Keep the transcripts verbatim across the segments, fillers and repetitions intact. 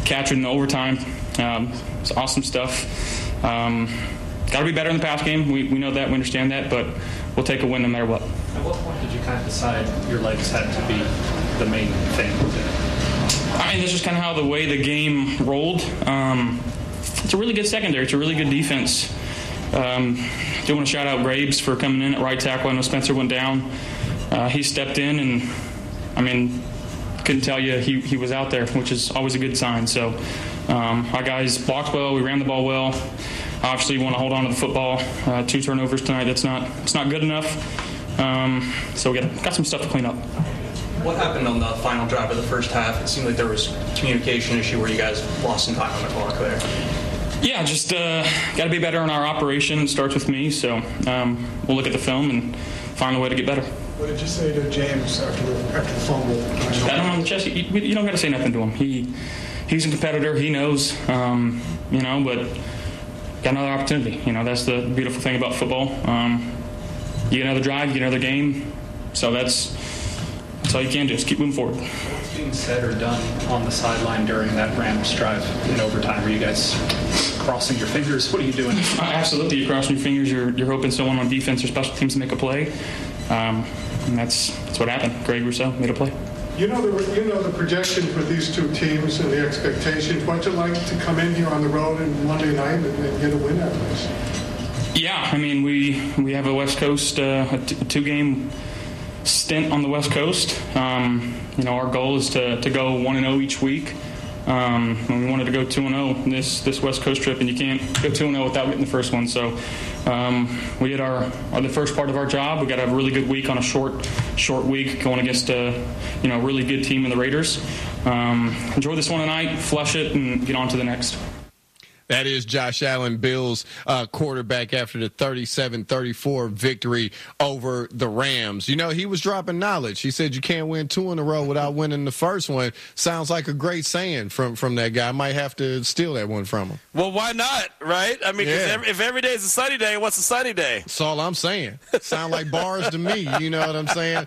catch it in overtime. Um, it's awesome stuff. Um, got to be better in the pass game. We we know that. We understand that. But we'll take a win no matter what. At what point did you kind of decide your legs had to be the main thing? I mean, this is kind of how the way the game rolled. Um, it's a really good secondary. It's a really good defense. Um, do want to shout out Graves for coming in at right tackle. I know Spencer went down. Uh, he stepped in, and I mean, couldn't tell you he, he was out there, which is always a good sign. So um, our guys blocked well. We ran the ball well. Obviously, we want to hold on to the football. Uh, two turnovers tonight. That's not it's not good enough. Um, so we got got some stuff to clean up. What happened on the final drive of the first half? It seemed like there was a communication issue where you guys lost some time on the clock there. Yeah, just uh, got to be better in our operation. It starts with me. So um, we'll look at the film and find a way to get better. What did you say to James after the, after the fumble? Pat him on the chest. You, you don't got to say nothing to him. He he's a competitor. He knows, um, you know. But got another opportunity. You know, that's the beautiful thing about football. Um, you get another drive, you get another game. So that's that's all you can do. Just keep moving forward. What's being said or done on the sideline during that Rams drive in overtime? Are you guys crossing your fingers? What are you doing? Uh, absolutely, you're crossing your fingers. You're you're hoping someone on defense or special teams to make a play. Um, And that's that's what happened. Greg Rousseau made a play. You know the you know the projection for these two teams and the expectations. What'd you like to come in here on the road on Monday night and, and get a win out of this? Yeah, I mean we we have a West Coast uh, a, t- a two-game stint on the West Coast. Um, you know our goal is to to go one and zero each week. Um, and we wanted to go two and zero this this West Coast trip, and you can't go two and zero without getting the first one. So um, we did our, our the first part of our job. We got to have a really good week on a short short week going against a you know really good team in the Raiders. Um, enjoy this one tonight, flush it, and get on to the next. That is Josh Allen, Bills uh, quarterback, after the thirty-seven thirty-four victory over the Rams. You know, he was dropping knowledge. He said you can't win two in a row without winning the first one. Sounds like a great saying from, from that guy. I might have to steal that one from him. Well, why not, right? I mean, 'cause Yeah. every, if every day is a sunny day, what's a sunny day? That's all I'm saying. Sound like bars to me. You know what I'm saying?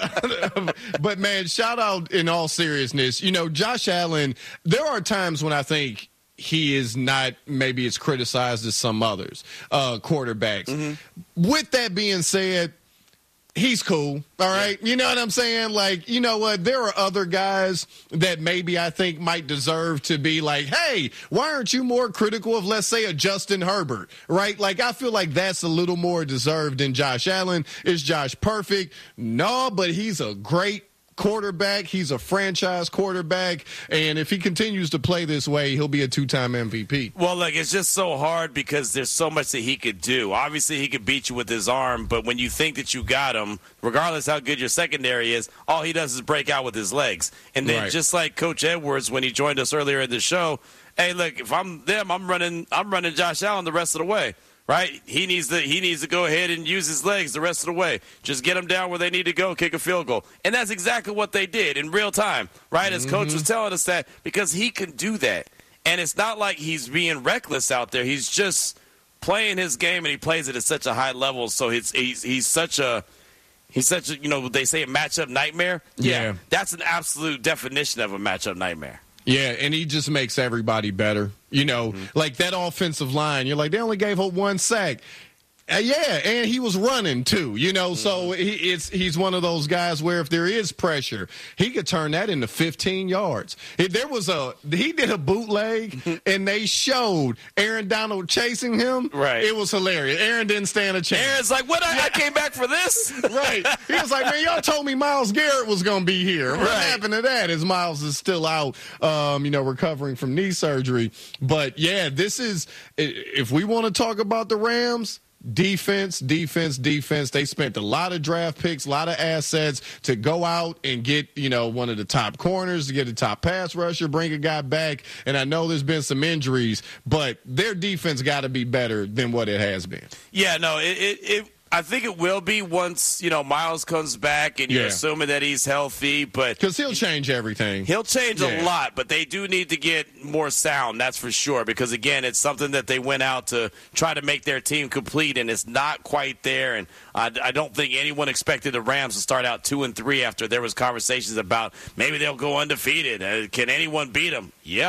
Uh, but, man, shout out in all seriousness. You know, Josh Allen, there are times when I think he is not maybe as criticized as some others, uh, quarterbacks. Mm-hmm. With that being said, he's cool, all right? You know what I'm saying? Like, you know what? There are other guys that maybe I think might deserve to be like, hey, why aren't you more critical of, let's say, a Justin Herbert, right? Like, I feel like that's a little more deserved than Josh Allen. Is Josh perfect? No, but he's a great quarterback. He's a franchise quarterback, and if he continues to play this way, he'll be a two-time M V P. Well, look, it's just so hard because there's so much that he could do. Obviously, he could beat you with his arm, but when you think that you got him, regardless how good your secondary is, all he does is break out with his legs. And then Right. just like Coach Edwards when he joined us earlier in the show, hey, look, if I'm them, I'm running I'm running Josh Allen the rest of the way. Right? He needs to he needs to go ahead and use his legs the rest of the way. Just get them down where they need to go, kick a field goal. And that's exactly what they did in real time, right? As mm-hmm. Coach was telling us that, because he can do that. And it's not like he's being reckless out there. He's just playing his game, and he plays it at such a high level. So he's he's, he's such a he's such a, you know, they say a matchup nightmare. Yeah, Yeah. That's an absolute definition of a matchup nightmare. Yeah, and he just makes everybody better. You know, mm-hmm. like that offensive line, you're like, they only gave up one sack. Uh, yeah, and he was running too, you know, mm-hmm. so he, it's he's one of those guys where if there is pressure, he could turn that into fifteen yards. If there was a he did a bootleg and they showed Aaron Donald chasing him. Right. It was hilarious. Aaron didn't stand a chance. Aaron's like, what? I, I came back for this? Right. He was like, man, y'all told me Myles Garrett was going to be here. What Right. happened to that? Is Myles is still out, um, you know, recovering from knee surgery. But, yeah, this is – if we want to talk about the Rams – defense, defense, defense. They spent a lot of draft picks, a lot of assets to go out and get, you know, one of the top corners, to get a top pass rusher, bring a guy back. And I know there's been some injuries, but their defense got to be better than what it has been. Yeah, no, it, it, it I think it will be once, you know, Myles comes back and you're Yeah. assuming that he's healthy. But Because he'll change everything. He'll change Yeah. a lot, but they do need to get more sound, that's for sure. Because, again, it's something that they went out to try to make their team complete, and it's not quite there. And I, I don't think anyone expected the Rams to start out two and three after there was conversations about maybe they'll go undefeated. Uh, can anyone beat them? Yeah.